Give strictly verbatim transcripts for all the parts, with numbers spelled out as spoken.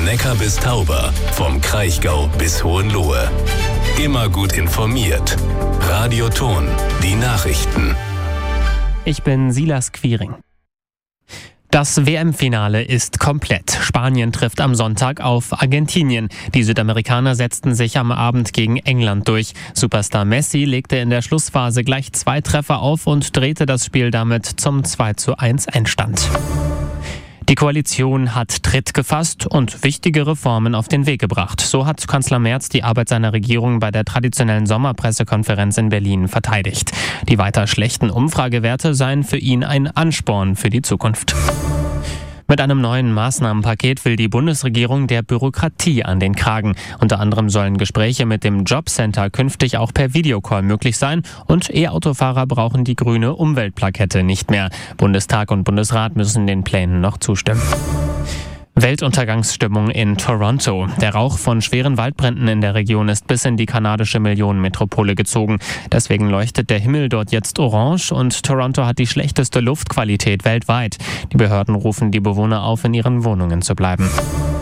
Neckar bis Tauber, vom Kraichgau bis Hohenlohe. Immer gut informiert. Radio Thon, die Nachrichten. Ich bin Silas Quiring. Das W M-Finale ist komplett. Spanien trifft am Sonntag auf Argentinien. Die Südamerikaner setzten sich am Abend gegen England durch. Superstar Messi legte in der Schlussphase gleich zwei Treffer auf und drehte das Spiel damit zum zwei zu eins Endstand. Die Koalition hat Tritt gefasst und wichtige Reformen auf den Weg gebracht. So hat Kanzler Merz die Arbeit seiner Regierung bei der traditionellen Sommerpressekonferenz in Berlin verteidigt. Die weiter schlechten Umfragewerte seien für ihn ein Ansporn für die Zukunft. Mit einem neuen Maßnahmenpaket will die Bundesregierung der Bürokratie an den Kragen. Unter anderem sollen Gespräche mit dem Jobcenter künftig auch per Videocall möglich sein und E-Autofahrer brauchen die grüne Umweltplakette nicht mehr. Bundestag und Bundesrat müssen den Plänen noch zustimmen. Weltuntergangsstimmung in Toronto. Der Rauch von schweren Waldbränden in der Region ist bis in die kanadische Millionenmetropole gezogen. Deswegen leuchtet der Himmel dort jetzt orange und Toronto hat die schlechteste Luftqualität weltweit. Die Behörden rufen die Bewohner auf, in ihren Wohnungen zu bleiben.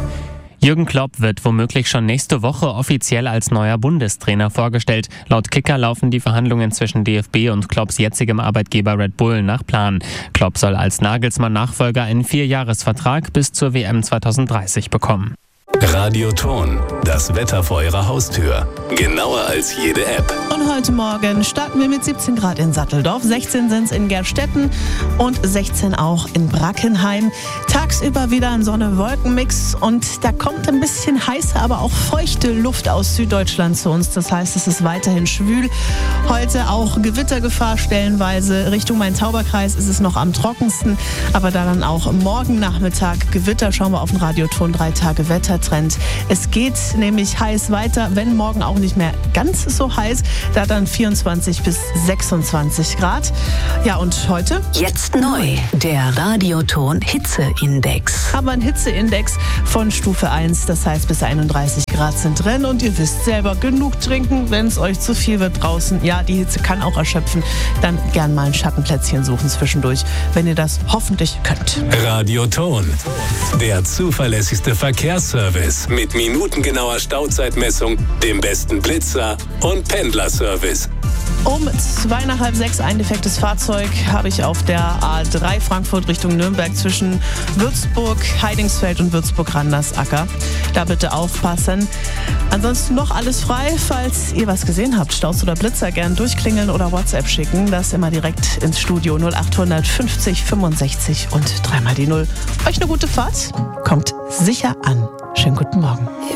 Jürgen Klopp wird womöglich schon nächste Woche offiziell als neuer Bundestrainer vorgestellt. Laut Kicker laufen die Verhandlungen zwischen D F B und Klopps jetzigem Arbeitgeber Red Bull nach Plan. Klopp soll als Nagelsmann-Nachfolger einen Vierjahresvertrag bis zur W M zwanzig dreißig bekommen. Radio Thon, das Wetter vor Ihrer Haustür. Genauer als jede App. Und heute Morgen starten wir mit siebzehn Grad in Satteldorf, sechzehn sind es in Gerstetten und sechzehn auch in Brackenheim. Tagsüber wieder ein Sonne-Wolken-Mix und da kommt ein bisschen heiße, aber auch feuchte Luft aus Süddeutschland zu uns. Das heißt, es ist weiterhin schwül. Heute auch Gewittergefahr stellenweise. Richtung Main-Tauber-Kreis ist es noch am trockensten, aber da dann auch morgen Nachmittag Gewitter. Schauen wir auf den Radioton, drei Tage Wetter. Trend. Es geht nämlich heiß weiter, wenn morgen auch nicht mehr ganz so heiß, da dann vierundzwanzig bis sechsundzwanzig Grad. Ja, und heute? Jetzt neu, der Radioton Hitzeindex. Haben wir einen Hitzeindex von Stufe eins, das heißt bis einunddreißig Grad sind drin und ihr wisst selber, genug trinken, wenn es euch zu viel wird draußen. Ja, die Hitze kann auch erschöpfen. Dann gern mal ein Schattenplätzchen suchen zwischendurch, wenn ihr das hoffentlich könnt. Radio Thon, der zuverlässigste Verkehrsservice. Mit minutengenauer Stauzeitmessung, dem besten Blitzer und Pendlerservice. Um zwei nach halb sechs ein defektes Fahrzeug habe ich auf der A drei Frankfurt Richtung Nürnberg zwischen Würzburg, Heidingsfeld und Würzburg-Randersacker. Da bitte aufpassen. Ansonsten noch alles frei. Falls ihr was gesehen habt, Staus oder Blitzer, gern durchklingeln oder WhatsApp schicken. Das immer direkt ins Studio null acht fünfzig fünfundsechzig und dreimal die null. Euch eine gute Fahrt. Kommt sicher an. Schönen guten Morgen.